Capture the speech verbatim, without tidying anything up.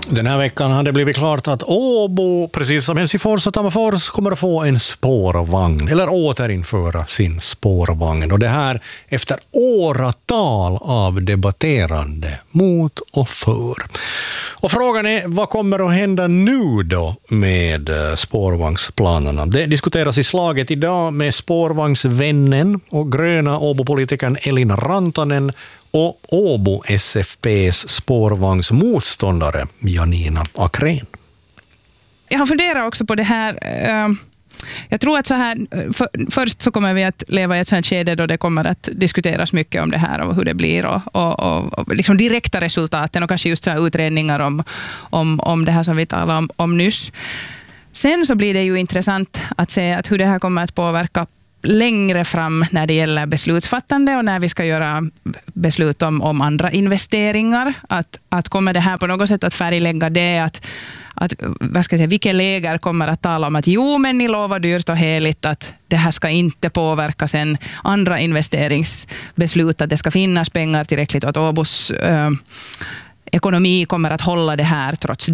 Den här veckan har det blivit klart att Åbo, precis som Helsingfors och Tammerfors, kommer att få en spårvagn, eller återinföra sin spårvagn. Och det här efter åratal av debatterande mot och för. Och frågan är, vad kommer att hända nu då med spårvagnsplanerna? Det diskuteras i slaget idag med spårvagnsvännen och gröna Åbo-politikern Elina Rantanen och Åbo S F P:s spårvagnsmotståndare Janina Akrén. Jag har funderat också på det här. Jag tror att så här, för, först så kommer vi att leva i ett sånt skede då det kommer att diskuteras mycket om det här och hur det blir och, och, och, och liksom direkta resultaten och kanske just så här utredningar om, om, om det här som vi talade om, om nyss. Sen så blir det ju intressant att se att hur det här kommer att påverka längre fram när det gäller beslutsfattande och när vi ska göra beslut om, om andra investeringar. Att, att kommer det här på något sätt att färglägga det, att, att vad ska jag säga, vilka läger kommer att tala om att jo, men ni lovar dyrt och heligt att det här ska inte påverka sen andra investeringsbeslut, att det ska finnas pengar tillräckligt och att Åbos äh, ekonomi kommer att hålla det här trots